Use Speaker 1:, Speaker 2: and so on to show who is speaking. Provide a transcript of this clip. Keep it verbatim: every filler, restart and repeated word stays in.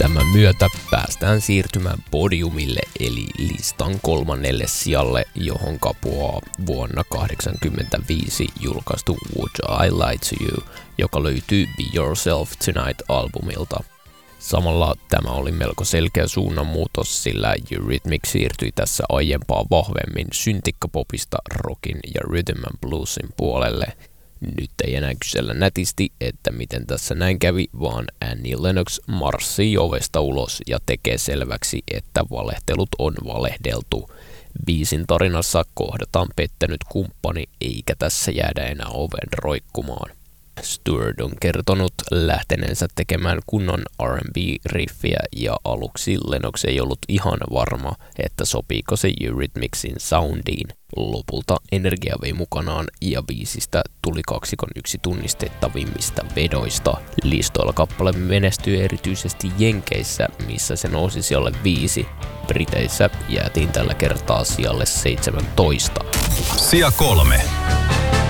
Speaker 1: Tämän myötä päästään siirtymään podiumille eli listan kolmannelle sijalle, johon kapuaa vuonna kahdeksankymmentäviisi julkaistu Would I Lie to You, joka löytyy Be Yourself Tonight-albumilta. Samalla tämä oli melko selkeä suunnanmuutos, sillä Eurythmics siirtyi tässä aiempaa vahvemmin syntikkapopista rockin ja rhythm and bluesin puolelle. Nyt ei enää kysellä nätisti, että miten tässä näin kävi, vaan Annie Lennox marssii ovesta ulos ja tekee selväksi, että valehtelut on valehdeltu. Biisin tarinassa kohdataan pettänyt kumppani, eikä tässä jäädä enää oven roikkumaan. Stewart on kertonut lähteneensä tekemään kunnon R and B-riffiä ja aluksi Lennox ei ollut ihan varma, että sopiiko se Eurythmicsin soundiin. Lopulta energia vei mukanaan ja biisistä tuli kaksikon yksi tunnistettavimmista vedoista. Listoilla kappale menestyi erityisesti Jenkeissä, missä se nousi sijalle viisi. Briteissä jäätiin tällä kertaa sijalle seitsemäntoista.
Speaker 2: Sija kolme.